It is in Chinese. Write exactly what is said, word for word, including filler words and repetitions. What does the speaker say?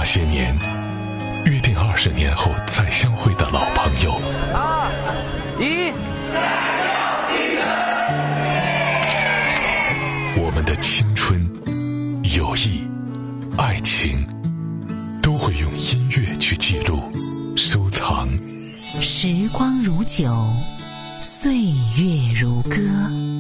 些年约定二十年后再相会的老朋友。 二一， 我们的青春、友谊、爱情，都会用音乐去记录、收藏。 时光如酒，岁月如歌。